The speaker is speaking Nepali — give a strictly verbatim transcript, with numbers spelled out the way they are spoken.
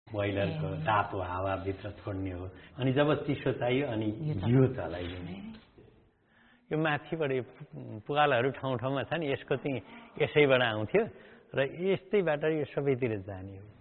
बोइलरको तातो हावाभित्र छोड्ने हो अनि जब चिसो चाहियो अनि यो चलाइदिने यो माथिबाट पुगालाहरू ठाउँ ठाउँमा छ नि यसको चाहिँ यसैबाट आउँथ्यो र यस्तैबाट यो सबैतिर जाने हो